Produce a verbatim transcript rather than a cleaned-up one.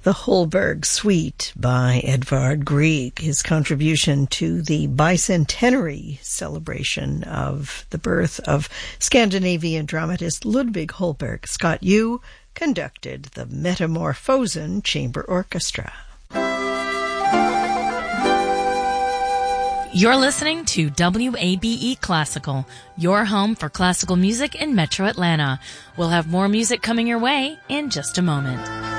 The Holberg Suite by Edvard Grieg, his contribution to the bicentenary celebration of the birth of Scandinavian dramatist Ludwig Holberg. Scott Yu conducted the Metamorphosen Chamber Orchestra. You're listening to W A B E Classical, your home for classical music in Metro Atlanta. We'll have more music coming your way in just a moment.